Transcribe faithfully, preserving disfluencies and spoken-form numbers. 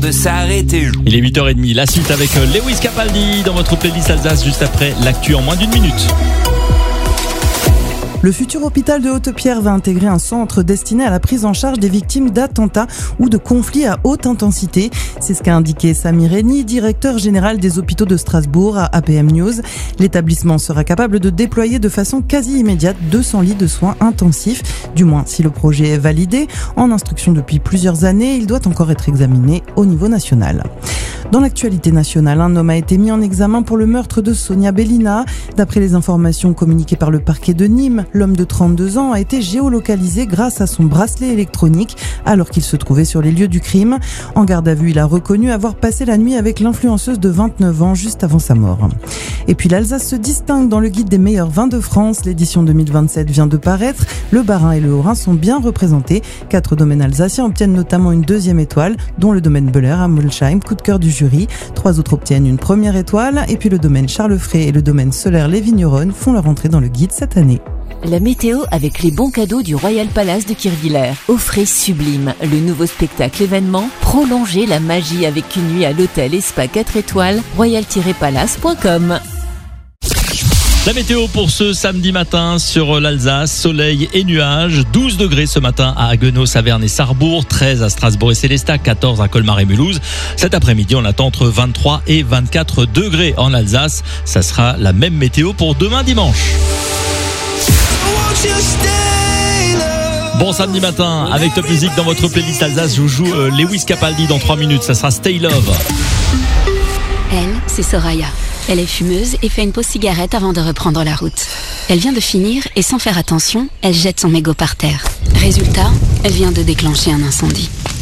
de s'arrêter. Il est huit heures trente, la suite avec Lewis Capaldi dans votre playlist Alsace juste après l'actu en moins d'une minute. Le futur hôpital de Haute-Pierre va intégrer un centre destiné à la prise en charge des victimes d'attentats ou de conflits à haute intensité. C'est ce qu'a indiqué Sami Reni, directeur général des hôpitaux de Strasbourg à A P M News. L'établissement sera capable de déployer de façon quasi immédiate deux cents lits de soins intensifs, du moins si le projet est validé. En instruction depuis plusieurs années, il doit encore être examiné au niveau national. Dans l'actualité nationale, un homme a été mis en examen pour le meurtre de Sonia Bellina. D'après les informations communiquées par le parquet de Nîmes, l'homme de trente-deux ans a été géolocalisé grâce à son bracelet électronique alors qu'il se trouvait sur les lieux du crime. En garde à vue, il a reconnu avoir passé la nuit avec l'influenceuse de vingt-neuf ans juste avant sa mort. Et puis l'Alsace se distingue dans le guide des meilleurs vins de France. L'édition deux mille vingt-sept vient de paraître. Le Bas-Rhin et le Haut-Rhin sont bien représentés. Quatre domaines alsaciens obtiennent notamment une deuxième étoile, dont le domaine Beuler à Molsheim, coup de cœur du jury. Trois autres obtiennent une première étoile. Et puis le domaine Charles Frey et le domaine Solaire Les Vigneronnes font leur entrée dans le guide cette année. La météo avec les bons cadeaux du Royal Palace de Kirchwiller. Offrez Sublime, le nouveau spectacle événement. Prolongez la magie avec une nuit à l'hôtel et spa quatre étoiles, royal tiret palace point com. La météo pour ce samedi matin sur l'Alsace, soleil et nuages, douze degrés ce matin à Haguenau, Saverne et Sarrebourg, treize à Strasbourg et Sélestat, quatorze à Colmar et Mulhouse. Cet après-midi, on attend entre vingt-trois et vingt-quatre degrés en Alsace. Ça sera la même météo pour demain dimanche. Bon samedi matin, avec Top Music dans votre playlist Alsace, je vous joue euh, Lewis Capaldi dans trois minutes, ça sera Stay Love. Elle, c'est Soraya. Elle est fumeuse et fait une pause cigarette avant de reprendre la route. Elle vient de finir et sans faire attention, elle jette son mégot par terre. Résultat, elle vient de déclencher un incendie.